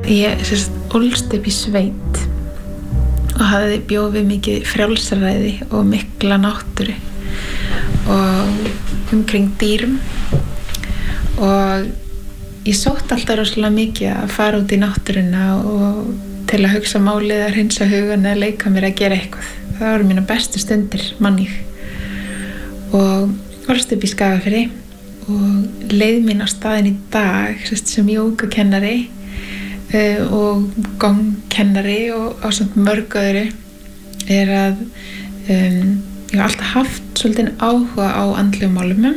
Ég ólst upp í sveit og hafði bjóð við mikið frjálsræði og mikla náttúru og umkring dýrum og ég sótti alltaf rosalega mikið að fara út í náttúruna og til að hugsa málið, að hreinsa hugan eða leika mér að gera eitthvað. Það voru mínar bestu stundir, man ég. Og ólst upp í Skagafirði og leið mín á staðinn í dag sem jógakennari og gongkennari og ásamt mörg öðru að ég hef alltaf haft svolítið áhuga á andlegum málumum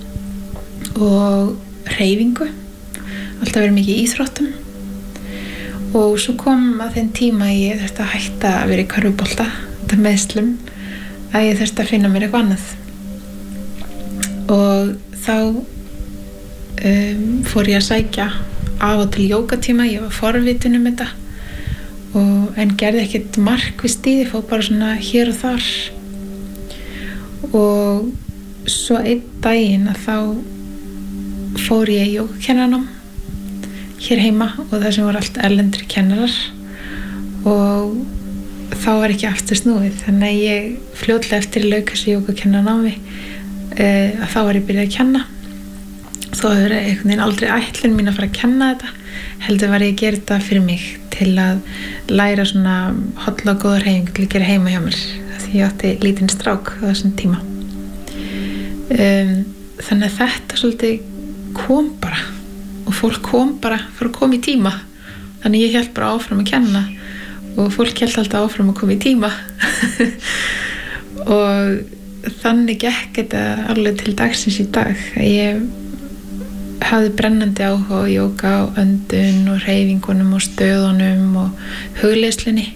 og hreyfingu, alltaf verið mikið í íþróttum og svo kom að þeim tíma ég þurfti að hætta að vera í körfubolta, þetta meðslum, að ég þurfti að finna mér eitthvað annað og þá fór ég að sækja af og til jógatíma, ég var forvitin þetta en gerði ekkert markvisst í því, fór bara svona hér og þar og svo einn daginn að þá fór ég í jógakennaranám hér heima og það sem voru allt erlendri kennarar og þá var ekki aftur snúið, þannig að ég fljótlega eftir lauk þessu jógakennarannámi að þá var ég byrjað að kenna. Þó hefur einhvern veginn aldrei ætlun mín að fara að kenna þetta, heldur var ég að gera þetta fyrir mig til að læra svona holla og góða hreyfingu til að gera heima hjá mér, því ég átti lítinn strák á þessum tíma. Þannig að þetta svolítið kom bara og fólk kom bara fyrir að koma í tíma, þannig ég hélt bara áfram að kenna og fólk hélt alltaf áfram að koma í tíma og þannig gekk þetta alveg til dagsins í dag. Ég hafði brennandi áhuga á jóga og öndun og hreyfingunum og stöðunum og hugleiðslunni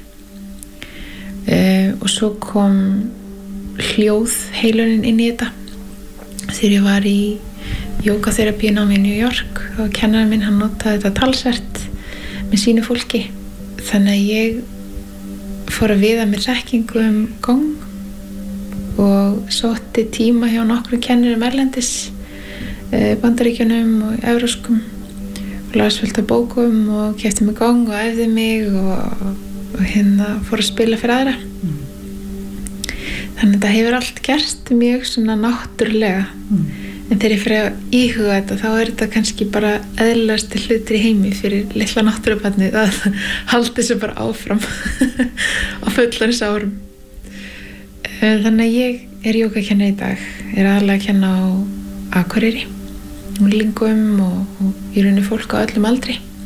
og svo kom hljóðheilunin inn í þetta þegar ég var í jógaþerapíunámi í New York og kennarinn minn hann notaði þetta talsvert með sínu fólki, þannig að ég fór að viða mér þekkingu gong og sótti tíma hjá nokkrum kennurum erlendis, Bandaríkjunum og evróskum og las fullt af bókum og keypti mig gong og æfði mig og fór að spila fyrir aðra. Þannig að þetta hefur allt gerst mjög svona náttúrulega. En þegar ég fyrir að íhuga þetta, þá þetta kannski bara eðlilegasti hlutir í heimi fyrir litla náttúrubarnið að halda þessu bara áfram á fullorðins árum. Þannig að ég jógakennari í dag, aðallega að kenna á Akureyri, unglingum og í rauninni fólk á öllum aldri.